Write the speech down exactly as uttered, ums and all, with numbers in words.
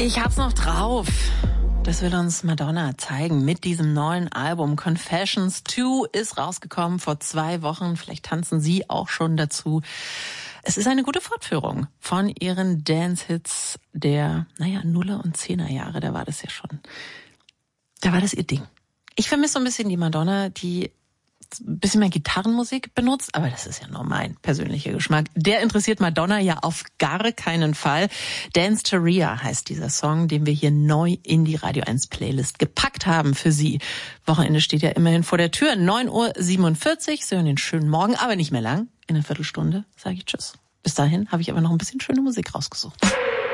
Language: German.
Ich hab's noch drauf. Das will uns Madonna zeigen mit diesem neuen Album. Confessions zwei ist rausgekommen vor zwei Wochen. Vielleicht tanzen Sie auch schon dazu. Es ist eine gute Fortführung von ihren Dance-Hits der, naja, Nuller- und Zehnerjahre. Da war das ja schon. Da war das ihr Ding. Ich vermisse so ein bisschen die Madonna, die ein bisschen mehr Gitarrenmusik benutzt, aber das ist ja nur mein persönlicher Geschmack. Der interessiert Madonna ja auf gar keinen Fall. Dance Theria heißt dieser Song, den wir hier neu in die Radio eins Playlist gepackt haben für Sie. Wochenende steht ja immerhin vor der Tür. neun Uhr siebenundvierzig. Sie hören den schönen Morgen, aber nicht mehr lang. In einer Viertelstunde sage ich Tschüss. Bis dahin habe ich aber noch ein bisschen schöne Musik rausgesucht.